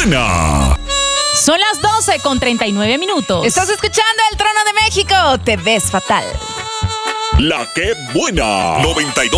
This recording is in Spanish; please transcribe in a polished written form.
buena! Son las 12:39. Estás escuchando El Trono de México. Te ves fatal. La que buena. 92.